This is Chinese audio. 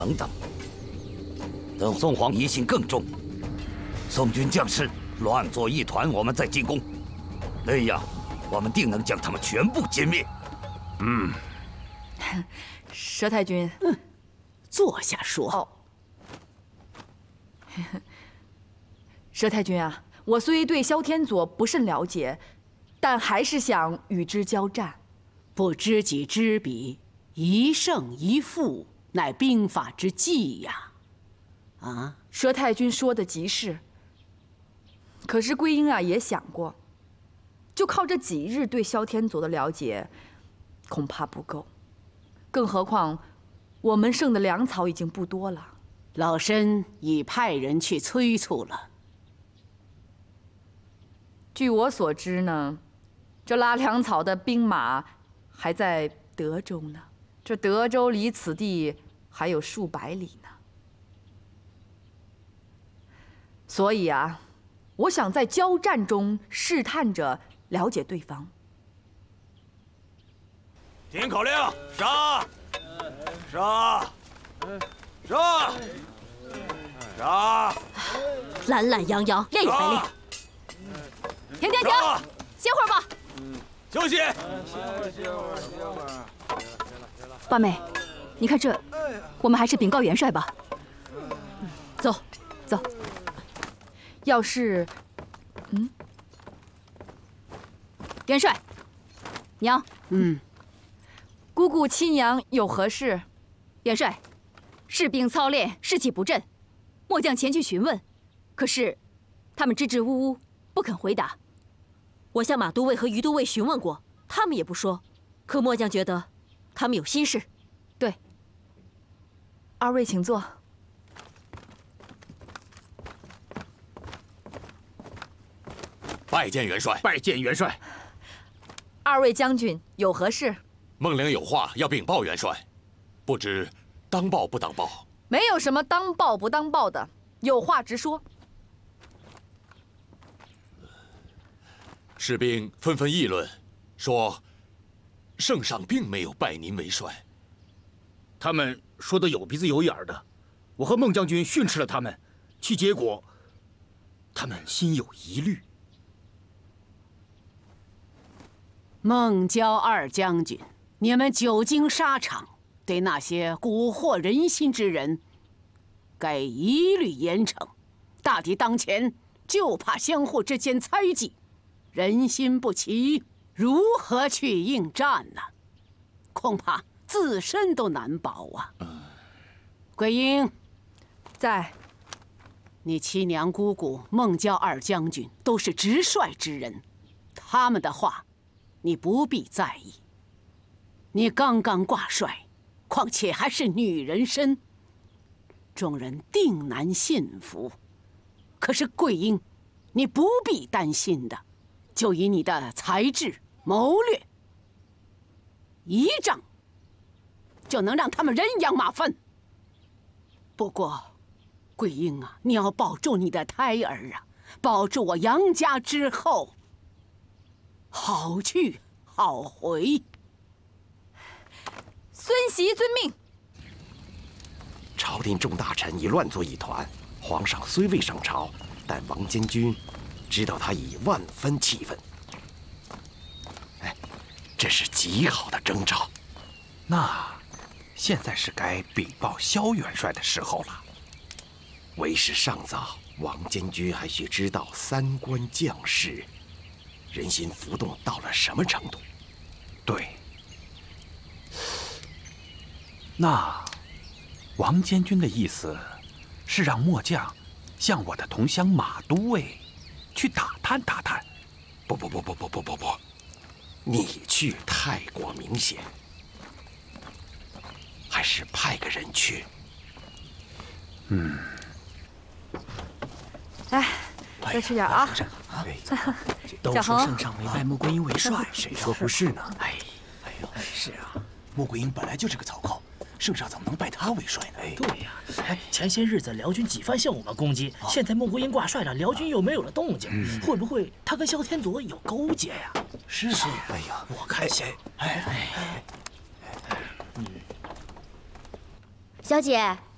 等等。等宋皇疑心更重，宋军将士乱作一团，我们再进攻，那样我们定能将他们全部歼灭。 佘太君， 坐下说。 哦，佘太君啊，我虽对萧天佐不甚了解，但还是想与之交战。 不知己知彼，一胜一负，乃兵法之计呀。啊， 佘太君说的极是。可是桂英啊也想过，就靠这几日对萧天佐的了解，恐怕不够。更何况，我们剩的粮草已经不多了。 老身已派人去催促了。 据我所知呢，这拉粮草的兵马还在德州呢。这德州离此地还有数百里呢。所以啊，我想在交战中试探着了解对方。 听口令，杀！杀！杀！杀！ 懒懒洋洋，练也白练。停！歇会儿吧。 休息。 八妹，你看这，我们还是禀告元帅吧。走。 要是， 元帅，娘， 姑姑妻娘有何事？ 元帅，士兵操练士气不振，末将前去询问，可是他们支支吾吾，不肯回答。我向马都尉和于都尉询问过，他们也不说。可末将觉得他们有心事。 对，二位请坐。 拜见元帅。 拜见元帅。 二位将军有何事？ 孟领有话要禀报元帅，不知当报不当报？ 没有什么当报不当报的，有话直说。 士兵纷纷议论，说圣上并没有拜您为帅。 他们说的有鼻子有眼的，我和孟将军训斥了他们，其结果，他们心有疑虑。 孟郊二将军，你们久经沙场，对那些蛊惑人心之人，该一律严惩。大敌当前，就怕相互之间猜忌，人心不齐，如何去应战呢？恐怕自身都难保啊！桂英， 在。 你七娘姑姑孟郊二将军都是直率之人，他们的话，你不必在意。你刚刚挂帅，况且还是女人身，众人定难信服。可是桂英，你不必担心的，就以你的才智谋略，一仗就能让他们人仰马翻。不过，桂英啊，你要保住你的胎儿啊，保住我杨家之后，好去好回。 孙袭遵命。 朝廷众大臣已乱作一团，皇上虽未上朝，但王监军知道他已万分气愤。哎，这是极好的征兆。 那现在是该禀报萧元帅的时候了。 为时尚早，王监军还需知道三关将士人心浮动到了什么程度。 对。那王监军的意思是让末将向我的同乡马都尉去打探打探。 不，你去太过明显，还是派个人去。 来，多吃点啊！ 都说圣上没拜穆桂英为帅，谁说不是呢？ 是啊，穆桂英本来就是个草寇，圣上怎么能拜他为帅呢？ 对呀，前些日子辽军几番向我们攻击，现在穆桂英挂帅了，辽军又没有了动静，会不会他跟萧天佐有勾结呀？ 是啊，哎呀， 我看行。 小姐，